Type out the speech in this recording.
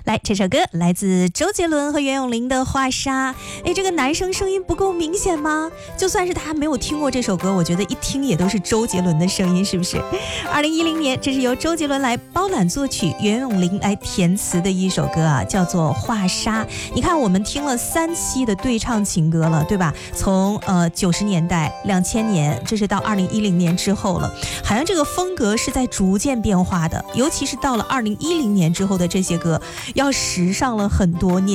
来，这首歌来自周杰伦和袁咏琳的《画沙》。哎，这个男生声音不够明显吗？就算是大家没有听过这首歌，我觉得一听也都是周杰伦的声音，是不是？2010年，这是由周杰伦来包揽作曲，袁咏琳来填词的一首歌啊，叫做《画沙》。你看，我们听了3期的对唱情歌了，对吧？从90年代、2000年，这是到2010年之后了，好像这个风格是在逐渐变化的，尤其是到了2010年之后的这些歌，要时尚了很多年。